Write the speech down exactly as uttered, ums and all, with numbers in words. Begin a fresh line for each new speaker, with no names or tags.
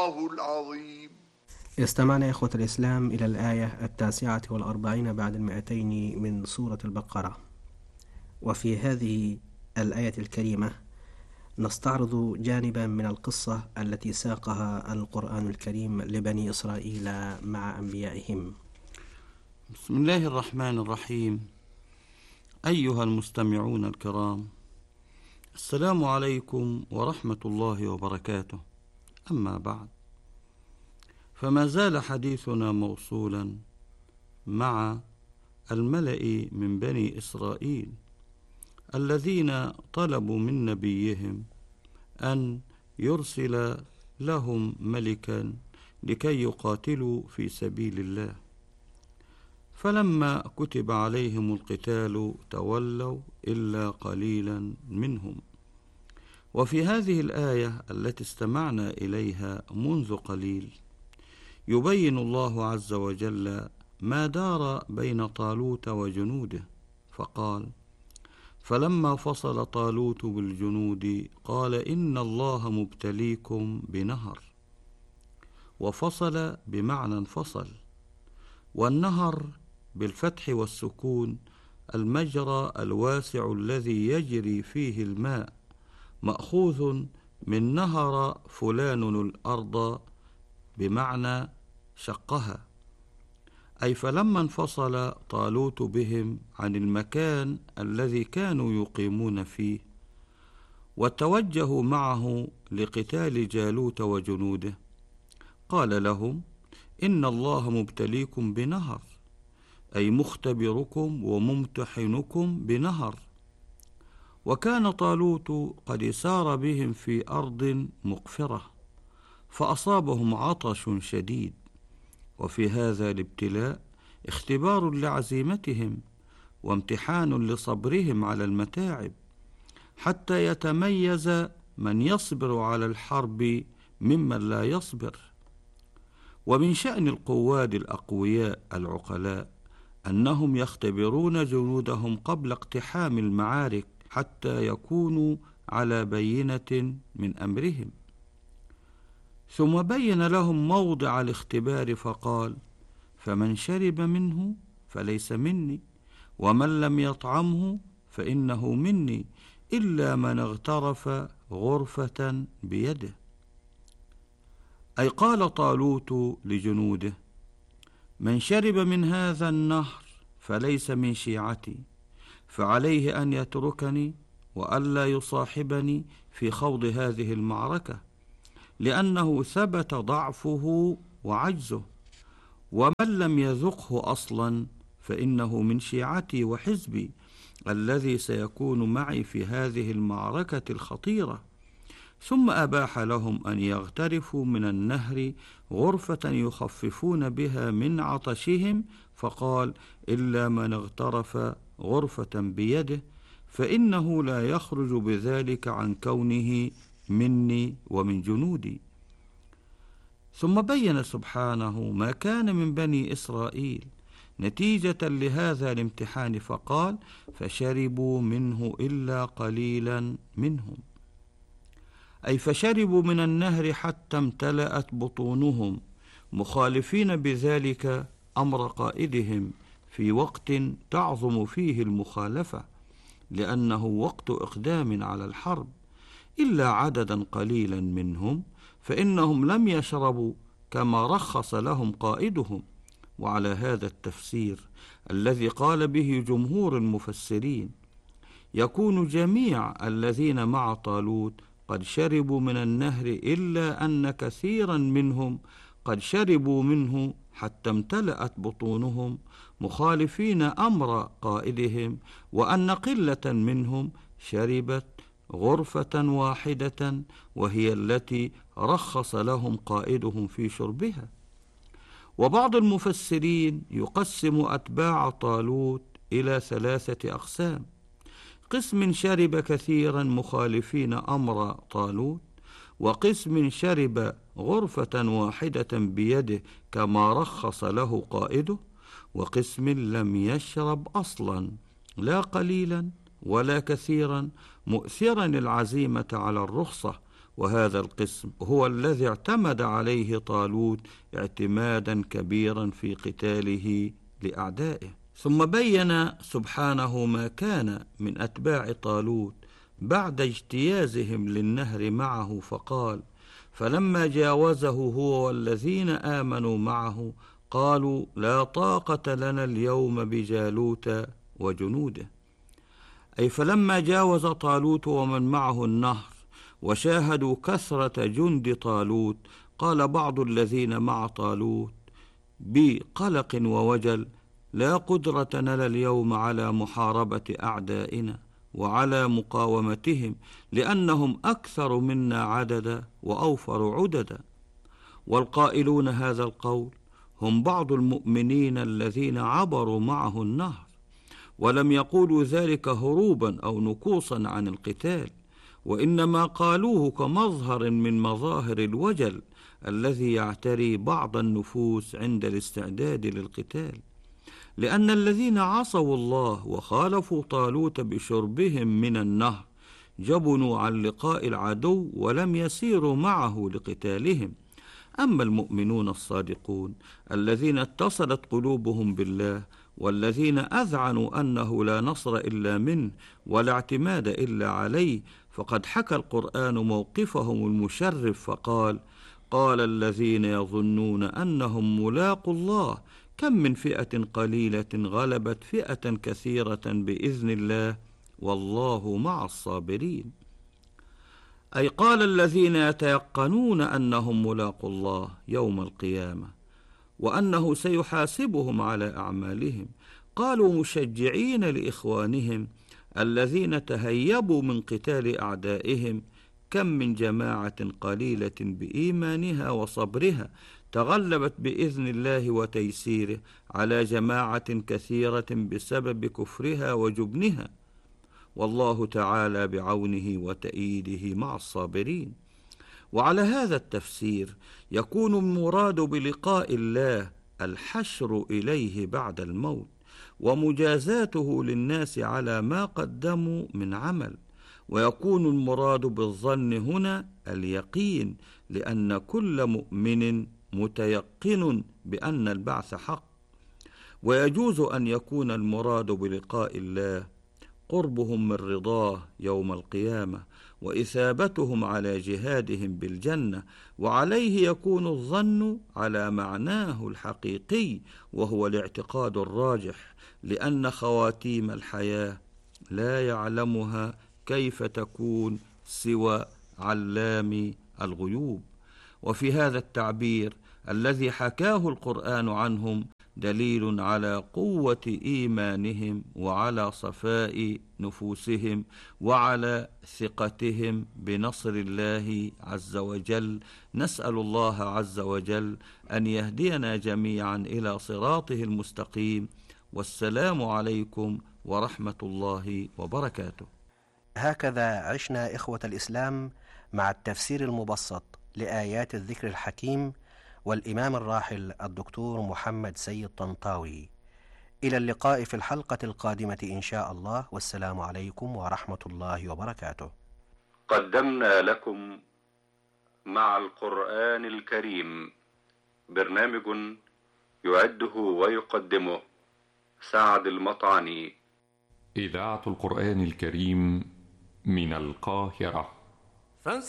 الله العظيم.
استمعنا إخوة الإسلام إلى الآية التاسعة والأربعين بعد المئتين من سورة البقرة. وفي هذه الآية الكريمة نستعرض جانبا من القصة التي ساقها القرآن الكريم لبني إسرائيل مع أنبيائهم.
بسم الله الرحمن الرحيم. أيها المستمعون الكرام، السلام عليكم ورحمة الله وبركاته. أما بعد، فما زال حديثنا موصولا مع الملأ من بني إسرائيل الذين طلبوا من نبيهم أن يرسل لهم ملكا لكي يقاتلوا في سبيل الله، فلما كتب عليهم القتال تولوا إلا قليلا منهم. وفي هذه الآية التي استمعنا إليها منذ قليل يبين الله عز وجل ما دار بين طالوت وجنوده، فقال: فلما فصل طالوت بالجنود قال إن الله مبتليكم بنهر. وفصل بمعنى انفصل، والنهر بالفتح والسكون المجرى الواسع الذي يجري فيه الماء، مأخوذ من نهر فلان الأرض بمعنى شقها، أي فلما انفصل طالوت بهم عن المكان الذي كانوا يقيمون فيه وتوجهوا معه لقتال جالوت وجنوده، قال لهم: إن الله مبتليكم بنهر، أي مختبركم وممتحنكم بنهر. وكان طالوت قد سار بهم في أرض مقفرة فأصابهم عطش شديد، وفي هذا الابتلاء اختبار لعزيمتهم وامتحان لصبرهم على المتاعب، حتى يتميز من يصبر على الحرب ممن لا يصبر. ومن شأن القواد الأقوياء العقلاء أنهم يختبرون جنودهم قبل اقتحام المعارك حتى يكونوا على بينة من أمرهم. ثم بين لهم موضع الاختبار فقال: فمن شرب منه فليس مني، ومن لم يطعمه فإنه مني، إلا من اغترف غرفة بيده. أي قال طالوت لجنوده: من شرب من هذا النهر فليس من شيعتي، فعليه أن يتركني وألا يصاحبني في خوض هذه المعركة، لأنه ثبت ضعفه وعجزه. ومن لم يذقه أصلا فإنه من شيعتي وحزبي الذي سيكون معي في هذه المعركة الخطيرة. ثم أباح لهم أن يغترفوا من النهر غرفة يخففون بها من عطشهم، فقال: إلا من اغترف غرفة بيده، فإنه لا يخرج بذلك عن كونه مني ومن جنودي. ثم بين سبحانه ما كان من بني إسرائيل نتيجة لهذا الامتحان، فقال: فشربوا منه إلا قليلا منهم، أي فشربوا من النهر حتى امتلأت بطونهم، مخالفين بذلك أمر قائدهم في وقت تعظم فيه المخالفة، لأنه وقت إقدام على الحرب، إلا عددا قليلا منهم، فإنهم لم يشربوا كما رخص لهم قائدهم. وعلى هذا التفسير الذي قال به جمهور المفسرين يكون جميع الذين مع طالوت قد شربوا من النهر، إلا أن كثيرا منهم قد شربوا منه حتى امتلأت بطونهم، مخالفين أمر قائدهم، وأن قلة منهم شربت غرفة واحدة وهي التي رخص لهم قائدهم في شربها. وبعض المفسرين يقسم أتباع طالوت إلى ثلاثة أقسام: قسم شرب كثيرا مخالفين أمر طالوت، وقسم شرب غرفة واحدة بيده كما رخص له قائده، وقسم لم يشرب أصلا لا قليلا ولا كثيرا، مؤثرا العزيمة على الرخصة وهذا القسم هو الذي اعتمد عليه طالوت اعتمادا كبيرا في قتاله لأعدائه. ثم بين سبحانه ما كان من أتباع طالوت بعد اجتيازهم للنهر معه، فقال: فلما جاوزه هو والذين آمنوا معه قالوا لا طاقة لنا اليوم بجالوت وجنوده. أي فلما جاوز طالوت ومن معه النهر وشاهدوا كثرة جند طالوت، قال بعض الذين مع طالوت بقلق ووجل: لا قدرة لنا اليوم على محاربة أعدائنا وعلى مقاومتهم، لأنهم أكثر منا عددا وأوفر عددا. والقائلون هذا القول هم بعض المؤمنين الذين عبروا معه النهر، ولم يقولوا ذلك هروبا أو نكوصا عن القتال، وإنما قالوه كمظهر من مظاهر الوجل الذي يعتري بعض النفوس عند الاستعداد للقتال، لأن الذين عصوا الله وخالفوا طالوت بشربهم من النهر جبنوا عن لقاء العدو ولم يسيروا معه لقتالهم. أما المؤمنون الصادقون الذين اتصلت قلوبهم بالله والذين أذعنوا أنه لا نصر إلا منه ولا اعتماد إلا عليه، فقد حكى القرآن موقفهم المشرف فقال: قال الذين يظنون أنهم ملاقوا الله كم من فئة قليلة غلبت فئة كثيرة بإذن الله والله مع الصابرين. أي قال الذين يتيقنون أنهم ملاقوا الله يوم القيامة وأنه سيحاسبهم على أعمالهم، قالوا مشجعين لإخوانهم الذين تهيبوا من قتال أعدائهم: كم من جماعة قليلة بإيمانها وصبرها تغلبت بإذن الله وتيسيره على جماعة كثيرة بسبب كفرها وجبنها، والله تعالى بعونه وتأييده مع الصابرين. وعلى هذا التفسير يكون المراد بلقاء الله الحشر إليه بعد الموت ومجازاته للناس على ما قدموا من عمل، ويكون المراد بالظن هنا اليقين، لأن كل مؤمن متيقن بأن البعث حق. ويجوز أن يكون المراد بلقاء الله قربهم من رضاه يوم القيامة وإثابتهم على جهادهم بالجنة، وعليه يكون الظن على معناه الحقيقي وهو الاعتقاد الراجح، لأن خواتيم الحياة لا يعلمها كيف تكون سوى علام الغيوب. وفي هذا التعبير الذي حكاه القرآن عنهم دليل على قوة إيمانهم وعلى صفاء نفوسهم وعلى ثقتهم بنصر الله عز وجل. نسأل الله عز وجل أن يهدينا جميعا إلى صراطه المستقيم، والسلام عليكم ورحمة الله وبركاته.
هكذا عشنا إخوة الإسلام مع التفسير المبسط لآيات الذكر الحكيم والإمام الراحل الدكتور محمد سيد طنطاوي. إلى اللقاء في الحلقة القادمة إن شاء الله، والسلام عليكم ورحمة الله وبركاته.
قدمنا لكم مع القرآن الكريم برنامج يعده ويقدمه سعد المطعني.
إذاعة القرآن الكريم من القاهرة.